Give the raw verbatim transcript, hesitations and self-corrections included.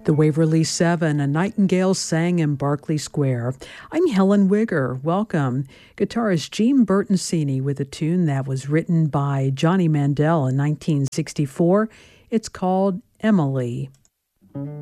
The Waverly Seven, A Nightingale Sang in Berkeley Square. I'm Helen Wigger. Welcome. Guitarist Gene Bertoncini with a tune that was written by Johnny Mandel in nineteen sixty-four. It's called Emily.